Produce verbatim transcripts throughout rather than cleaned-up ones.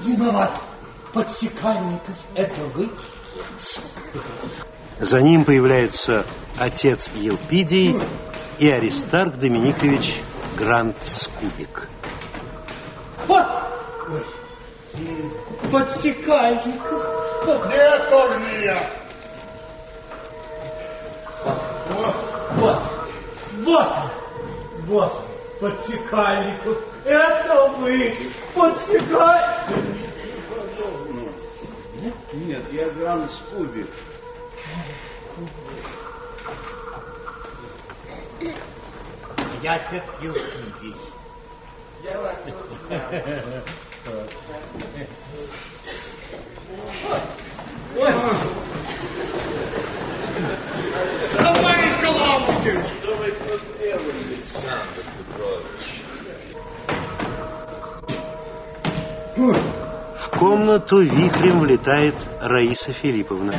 Виноват. Подсекальников, это вы? За ним появляются отец Елпидий и Аристарх Доминикович Грант-Скубик. Вот! Подсекальников. Нет, тоже не я. Вот, вот, вот, вот, Подсекальников. Это вы, Подсекальников. Нет, я Грант-Скубик. Я отец Елпидий. Я вас узнал. Товарищ Калабушкин! Что вы тут делали, Александр Петрович? В комнату вихрем влетает Раиса Филипповна.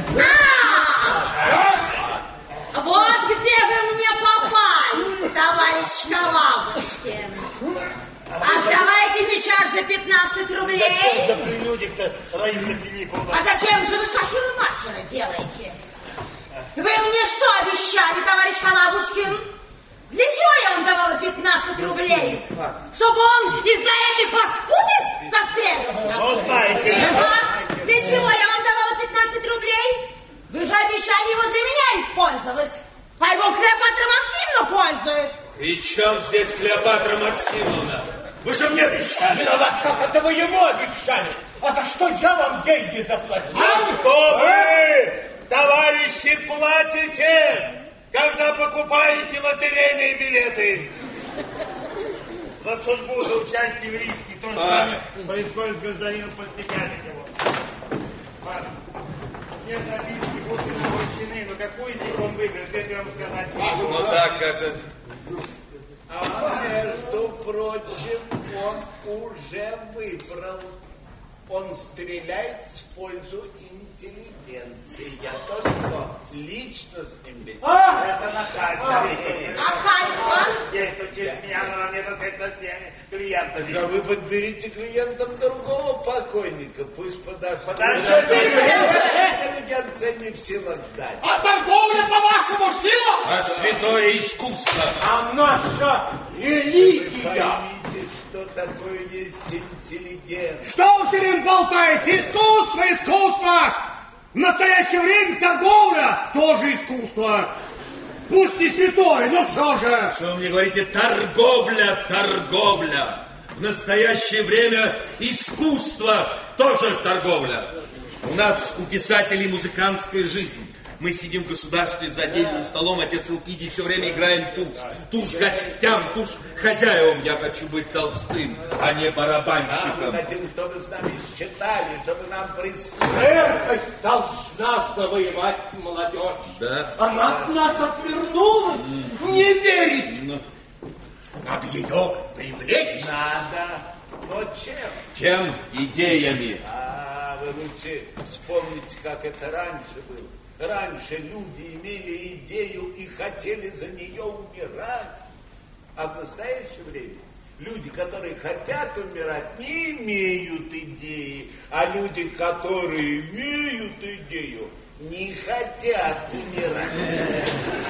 Вот где вы мне попали, товарищ Калабушкин. Отдавайте сейчас же пятнадцать рублей. Зачем за прелюдик-то, Раиса Филипповна? А зачем же вы шахер-махера делаете? Вы мне что обещали, товарищ Калабушкин? Для чего я вам давала пятнадцать рублей? Чтобы он из-за этой паскуды застрелился? Ну, знаете. А? Для чего я вам давала пятнадцать рублей? Вы же обещали его для меня использовать. А его Клеопатра Максимовна пользует. При чем здесь Клеопатра Максимовна? Вы же мне обещали. Виноват, как это вы ему обещали? А за что я вам деньги заплатил? А что вы, товарищи, платите, когда покупаете лотерейные билеты? За судьбу, за участие в риске. То же самое происходит с гражданином Подсекальниковым. Все записки будут возвращены, но какую из них он выберет, это я вам сказать не могу. Ну так это... А между прочим, он уже выбрал. Он стреляет в пользу интеллигенции. Я только лично с ним беседую. А, это нахальство. Нахальство? Действует через меня, но мне так сказать со всеми клиентами. Да вы подберите клиентам другого покойника, пусть подождут. Подождите. Интеллигенция не в силах дать. А торговля, по-вашему, сила? А святое искусство. А наша Вы религия. поймите, что такое есть интеллигент. Что вы все время болтаете? Искусство, искусство! В настоящее время торговля тоже искусство. Пусть не святое, но все же. Что вы мне говорите? Торговля, торговля. В настоящее время искусство тоже торговля. У нас, у писателей, музыкантская жизнь. Мы сидим в государстве за отдельным столом, отец Елпидий, все время играем тушь. Тушь гостям, тушь хозяевам. Я хочу быть Толстым, а не А мы барабанщиком. хотим, чтобы с нами считали, чтобы нам пристали. Церковь должна завоевать молодежь. Да? Она от нас отвернулась, не верит. Ну, Надо ее привлечь. Надо. Но чем? чем? Идеями. А вы лучше вспомните, как это раньше было. Раньше люди имели идею и хотели за нее умирать. А в настоящее время люди, которые хотят умирать, не имеют идеи. А люди, которые имеют идею, не хотят умирать.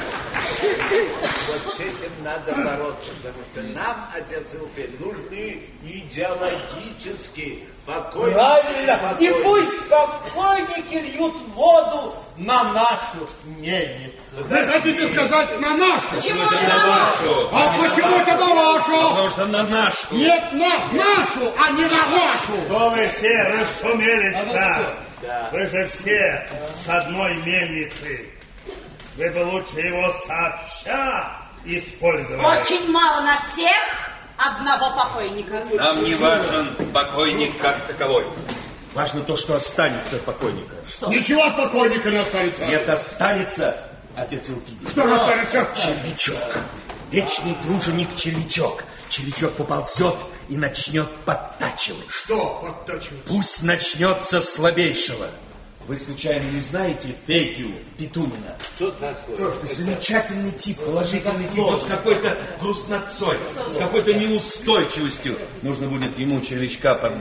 Вот с этим надо бороться, потому что нам, отец Елпидий, нужны идеологические покойники. Правильно. И пусть покойники льют воду на нашу мельницу. Вы хотите сказать на нашу? Почему это не на на вашу? А почему это на вашу? Потому что на нашу. Нет, на нашу, а не на вашу. Что вы все расшумелись-то? Да. Вы же все с одной мельницы. Вы бы лучше его сообща использовали. Очень мало на всех одного покойника. Нам не важен покойник как таковой. Важно то, что останется от покойника. Ничего от покойника не останется. Нет, останется, отец Елпидий. Что же останется? Червячок. Вечный труженик червячок. Червячок поползет и начнет подтачивать. Что подтачивать? Пусть начнется с слабейшего. Вы случайно не знаете Федю Петунина? Что такое? Это замечательный тип, положительный тип, но с какой-то грустнотой, с какой-то неустойчивостью. Нужно будет ему червячка подбросить.